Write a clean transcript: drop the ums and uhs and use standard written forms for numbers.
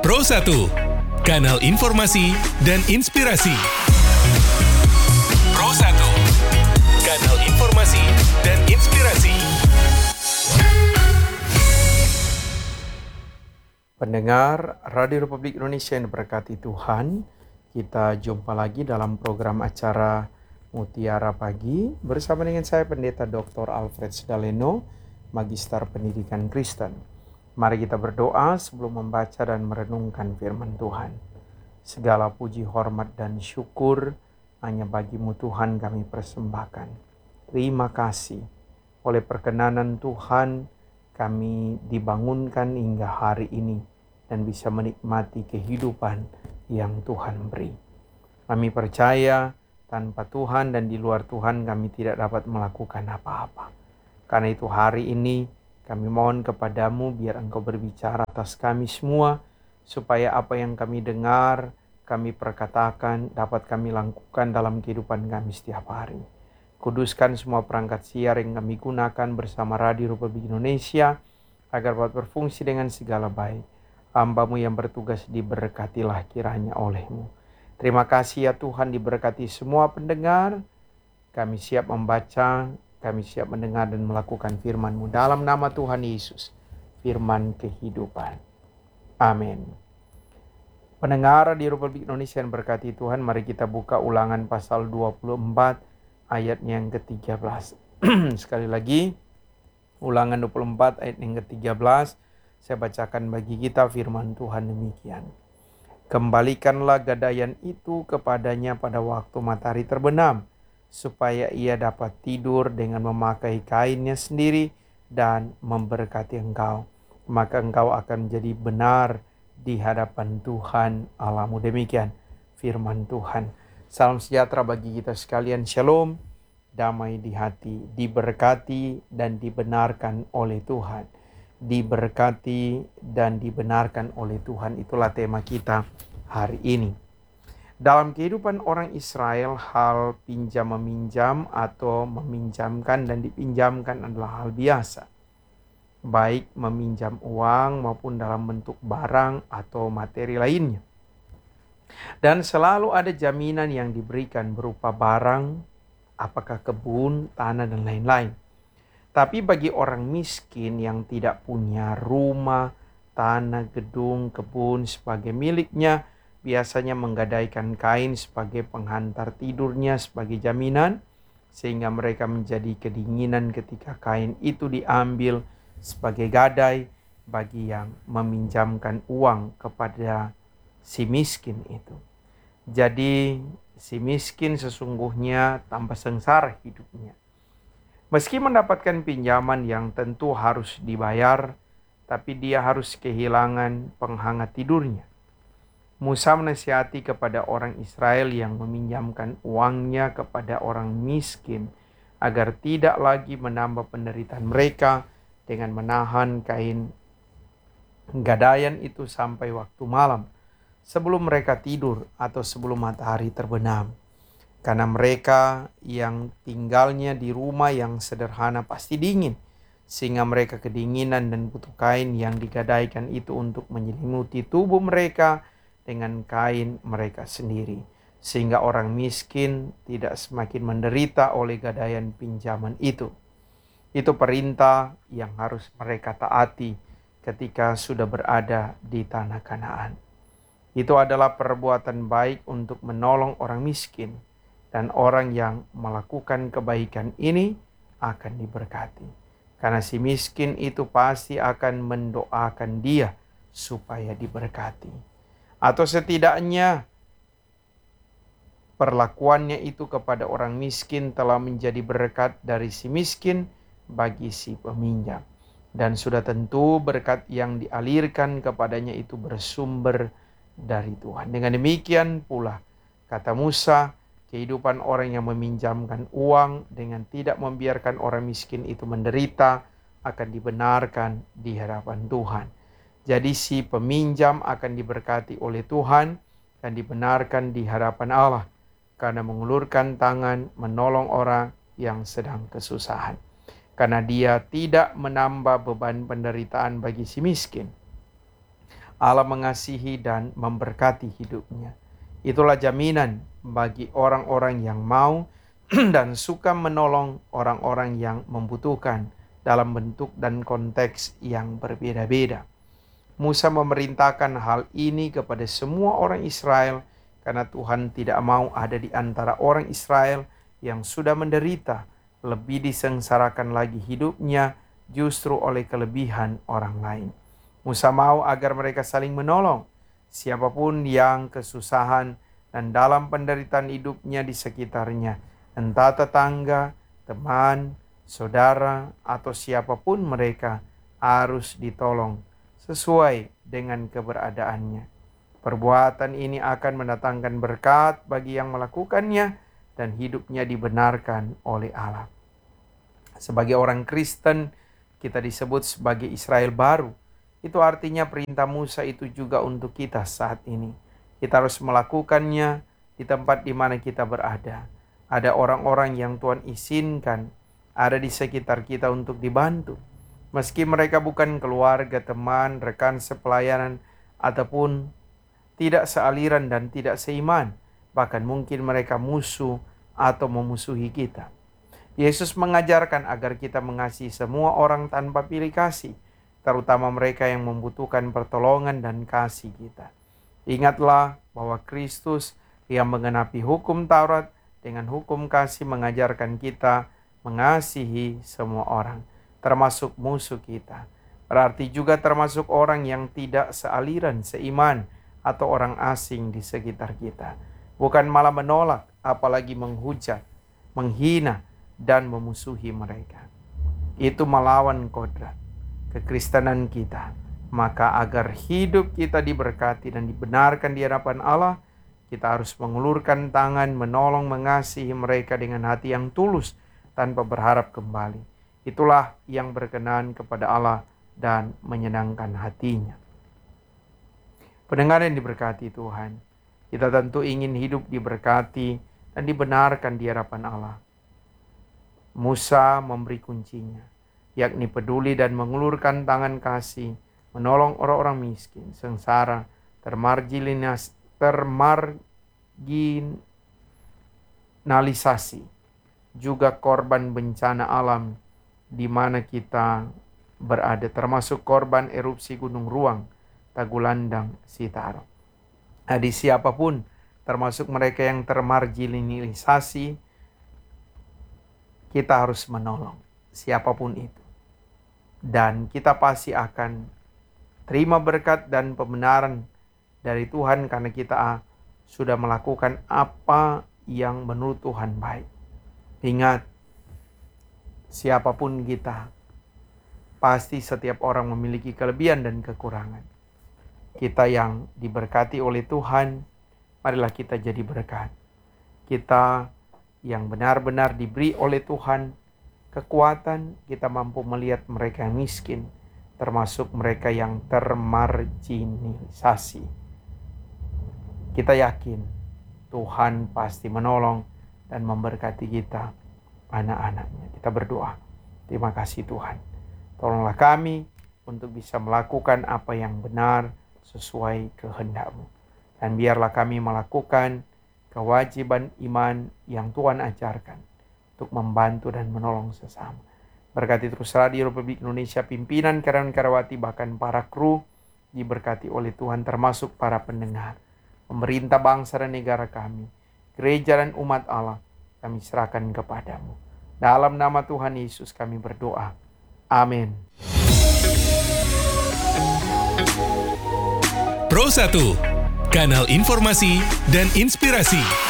Pro 1, kanal informasi dan inspirasi. Pro 1, kanal informasi dan inspirasi. Pendengar Radio Republik Indonesia yang diberkati Tuhan, kita jumpa lagi dalam program acara Mutiara Pagi bersama dengan saya Pendeta Dr. Alfred Sedaleno, Magister Pendidikan Kristen. Mari kita berdoa sebelum membaca dan merenungkan firman Tuhan. Segala puji, hormat, dan syukur hanya bagi-Mu Tuhan kami persembahkan. Terima kasih oleh perkenanan Tuhan kami dibangunkan hingga hari ini dan bisa menikmati kehidupan yang Tuhan beri. Kami percaya tanpa Tuhan dan di luar Tuhan kami tidak dapat melakukan apa-apa. Karena itu hari ini kami mohon kepadamu biar Engkau berbicara atas kami semua, supaya apa yang kami dengar, kami perkatakan, dapat kami lakukan dalam kehidupan kami setiap hari. Kuduskan semua perangkat siar yang kami gunakan bersama Radio Republik Indonesia, agar dapat berfungsi dengan segala baik. Hamba-Mu yang bertugas diberkatilah kiranya oleh-Mu. Terima kasih ya Tuhan, diberkati semua pendengar. Kami siap membaca, kami siap mendengar dan melakukan firman-Mu dalam nama Tuhan Yesus, firman kehidupan. Amin. Pendengar di Republik Indonesia yang berkati Tuhan, mari kita buka Ulangan pasal 24 ayatnya yang ke-13. Sekali lagi, Ulangan 24 ayat yang ke-13, saya bacakan bagi kita firman Tuhan demikian. Kembalikanlah gadaian itu kepadanya pada waktu matahari terbenam, supaya ia dapat tidur dengan memakai kainnya sendiri dan memberkati engkau. Maka engkau akan menjadi benar di hadapan Tuhan Allahmu. Demikian firman Tuhan. Salam sejahtera bagi kita sekalian. Shalom, damai di hati, diberkati dan dibenarkan oleh Tuhan. Diberkati dan dibenarkan oleh Tuhan, itulah tema kita hari ini. Dalam kehidupan orang Israel, hal pinjam-meminjam atau meminjamkan dan dipinjamkan adalah hal biasa. Baik meminjam uang maupun dalam bentuk barang atau materi lainnya. Dan selalu ada jaminan yang diberikan berupa barang, apakah kebun, tanah, dan lain-lain. Tapi bagi orang miskin yang tidak punya rumah, tanah, gedung, kebun sebagai miliknya, biasanya menggadaikan kain sebagai penghantar tidurnya sebagai jaminan, sehingga mereka menjadi kedinginan ketika kain itu diambil sebagai gadai bagi yang meminjamkan uang kepada si miskin itu. Jadi si miskin sesungguhnya tambah sengsara hidupnya. Meski mendapatkan pinjaman yang tentu harus dibayar, tapi dia harus kehilangan penghangat tidurnya. Musa menasihati kepada orang Israel yang meminjamkan uangnya kepada orang miskin agar tidak lagi menambah penderitaan mereka dengan menahan kain gadaian itu sampai waktu malam sebelum mereka tidur atau sebelum matahari terbenam. Karena mereka yang tinggalnya di rumah yang sederhana pasti dingin, sehingga mereka kedinginan dan butuh kain yang digadaikan itu untuk menyelimuti tubuh mereka dengan kain mereka sendiri, sehingga orang miskin tidak semakin menderita oleh gadaian pinjaman itu. Itu perintah yang harus mereka taati ketika sudah berada di tanah Kanaan. Itu adalah perbuatan baik untuk menolong orang miskin, dan orang yang melakukan kebaikan ini akan diberkati. Karena si miskin itu pasti akan mendoakan dia supaya diberkati. Atau setidaknya perlakuannya itu kepada orang miskin telah menjadi berkat dari si miskin bagi si peminjam. Dan sudah tentu berkat yang dialirkan kepadanya itu bersumber dari Tuhan. Dengan demikian pula, kata Musa, kehidupan orang yang meminjamkan uang dengan tidak membiarkan orang miskin itu menderita akan dibenarkan di hadapan Tuhan. Jadi si peminjam akan diberkati oleh Tuhan dan dibenarkan di hadapan Allah karena mengulurkan tangan menolong orang yang sedang kesusahan. Karena dia tidak menambah beban penderitaan bagi si miskin. Allah mengasihi dan memberkati hidupnya. Itulah jaminan bagi orang-orang yang mau dan suka menolong orang-orang yang membutuhkan dalam bentuk dan konteks yang berbeda-beda. Musa memerintahkan hal ini kepada semua orang Israel karena Tuhan tidak mau ada di antara orang Israel yang sudah menderita, lebih disengsarakan lagi hidupnya justru oleh kelebihan orang lain. Musa mau agar mereka saling menolong. Siapapun yang kesusahan dan dalam penderitaan hidupnya di sekitarnya, entah tetangga, teman, saudara, atau siapapun mereka, harus ditolong sesuai dengan keberadaannya. Perbuatan ini akan mendatangkan berkat bagi yang melakukannya dan hidupnya dibenarkan oleh Allah. Sebagai orang Kristen, kita disebut sebagai Israel baru. Itu artinya perintah Musa itu juga untuk kita saat ini. Kita harus melakukannya di tempat di mana kita berada. Ada orang-orang yang Tuhan izinkan ada di sekitar kita untuk dibantu. Meski mereka bukan keluarga, teman, rekan sepelayanan, ataupun tidak sealiran dan tidak seiman. Bahkan mungkin mereka musuh atau memusuhi kita. Yesus mengajarkan agar kita mengasihi semua orang tanpa pilih kasih, terutama mereka yang membutuhkan pertolongan dan kasih kita. Ingatlah bahwa Kristus yang menggenapi hukum Taurat dengan hukum kasih mengajarkan kita mengasihi semua orang, termasuk musuh kita. Berarti juga termasuk orang yang tidak sealiran, seiman, atau orang asing di sekitar kita. Bukan malah menolak, apalagi menghujat, menghina, dan memusuhi mereka. Itu melawan kodrat kekristenan kita. Maka agar hidup kita diberkati dan dibenarkan di hadapan Allah, kita harus mengulurkan tangan, menolong, mengasihi mereka dengan hati yang tulus tanpa berharap kembali. Itulah yang berkenan kepada Allah dan menyenangkan hatinya. Pendengar yang diberkati Tuhan, kita tentu ingin hidup diberkati dan dibenarkan di hadapan Allah. Musa memberi kuncinya, yakni peduli dan mengulurkan tangan kasih, menolong orang-orang miskin, sengsara, termarginalisasi, juga korban bencana alam di mana kita berada, termasuk korban erupsi Gunung Ruang, Tagulandang, Sitaro. Di siapapun, termasuk mereka yang termarginalisasi, kita harus menolong siapapun itu. Dan kita pasti akan terima berkat dan pembenaran dari Tuhan karena kita sudah melakukan apa yang menurut Tuhan baik. Ingat, siapapun kita, pasti setiap orang memiliki kelebihan dan kekurangan. Kita yang diberkati oleh Tuhan, marilah kita jadi berkat. Kita yang benar-benar diberi oleh Tuhan kekuatan, kita mampu melihat mereka yang miskin, termasuk mereka yang termarginalisasi. Kita yakin Tuhan pasti menolong dan memberkati kita, anak-anaknya. Kita berdoa. Terima kasih Tuhan. Tolonglah kami untuk bisa melakukan apa yang benar sesuai kehendak-Mu. Dan biarlah kami melakukan kewajiban iman yang Tuhan ajarkan untuk membantu dan menolong sesama. Berkati terus Radio Republik Indonesia, pimpinan, karyawan-karyawati, bahkan para kru diberkati oleh Tuhan, termasuk para pendengar. Pemerintah bangsa dan negara kami, gereja dan umat Allah, kami serahkan kepadamu. Dalam nama Tuhan Yesus kami berdoa. Amin. Pro 1, kanal informasi dan inspirasi.